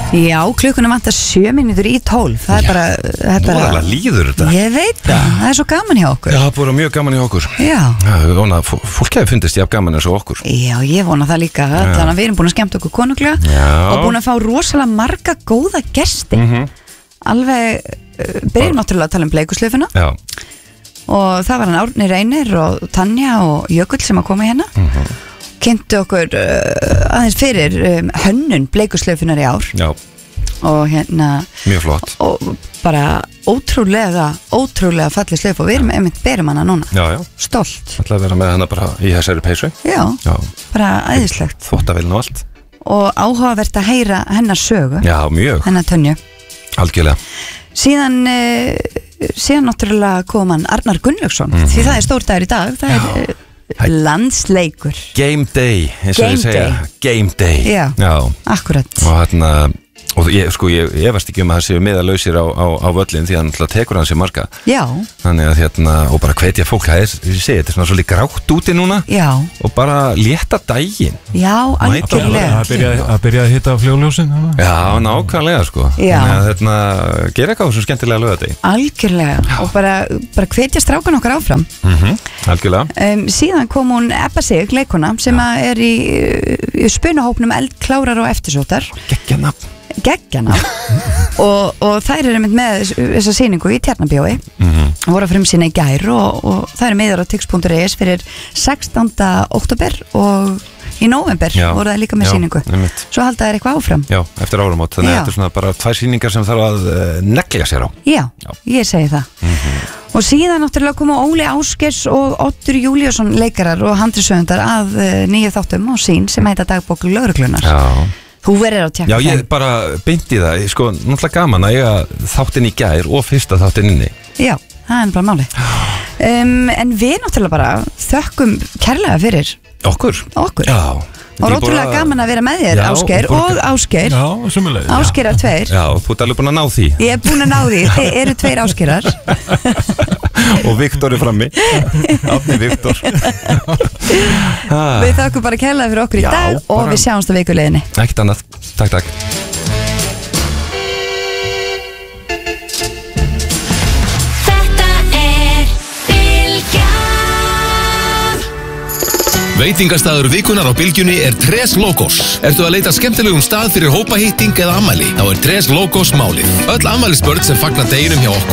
Já, klukkuna vantar 7 mínútur í 12. Það er bara Voðalega líður þetta. Ég veit það er svo gaman hjá okkur. Já, það búið mjög gaman hjá okkur. Já. Við vona að fólk hefur fundist jafn gaman eins og okkur. Já, ég vona það líka. Þannig að við erum búin að skemmta okkur konunglega og búin að fá rosalega marga góða gesti. Alveg, byrjum náttúrulega að tala um bleikuslaufuna. Já. Og það var hann Árni Reynir og Tanja og Jökull sem að koma hérna. Kynntu okkur aðeins fyrir hönnun bleikuslaufunar í ár. Já. Og hérna mjög flott. Og bara ótrúlega fallið slaufu og við erum einmitt berum hana núna. Já. Stolt. Ætla að vera með hana bara í þessari peysu. Já. Bara æðislegt. Þvottavélin og allt. Og áhugavert að heyra hennar sögu. Já, mjög. Hennar Tönju. Algjörlega. Síðan náttúrulega kom hann Arnar Gunnlaugsson, því það er stór dagur í dag. Það er landsleikur. Game day, eins og ég segja. Game day. Já, akkurat. Og hérna, og ég efast ekki að það séu miðalausir á völlin því að hann tekur hann sér marga. Já. Þannig að hérna, og bara hvetja fólk, ég segi, þetta er svona svolítið grátt úti núna. Já. Og bara létta daginn. Já, algjörlega. Að byrja að hitta fljóðljósin. Já, nákvæmlega sko. Já. Þannig að hérna, gera eitthvað svo skemmtilega laugardegi. Algjörlega. Og bara hvetja strákan okkar áfram. Algjörlega. Síðan kom hún Ebba Sig, leikona, sem er í spunahópnum eldklárar og eftirsóttar. Geggjana og þær eru með þessa sýningu í Tjarnabíói voru að frumsýna í gær og þær eru meður á tix.is fyrir 16. október og í nóvember voru það líka með sýningu svo halda þær eitthvað áfram eftir áramót, þannig að þetta er svona bara 2 sýningar sem þarf að negla sér á. Já, ég segi það. Og síðan náttúrulega komu Óli Ásgeirs og Oddur Júlíusson leikarar og handriðsöfundar að nýju þáttum á sín sem heita Dagbók lögreglunar. Já. Þú verður á tjekka. Já, ég bara beinti það, sko, náttúrulega gaman að eiga þáttinn í gær og fyrsta þáttinn inni. Já, það er bara máli. En við náttúrulega bara þökkum kærlega fyrir okkur. Já. Og rótrúlega gaman að vera með þér, Ásgeir og Ásgeir. Já, sumulegis. Ásgeirar 2. Já, þú ert alveg búin að ná því. Ég er búin að ná því, þið eru 2 Ásgeirar. Og Viktor er frammi. Árni Viktor. Við þakkum bara kærlega fyrir okkur í dag og við sjáumst á vikuleiðinni. Ekkert annað, takk. Veitingastaður vikunar á Bylgjunni er Tres Logos. Ertu að leita skemmtilegum stað fyrir hópahitting eða afmæli? Þá er Tres Logos málið. Öll afmælisbörn sem fagna deginum hjá okkur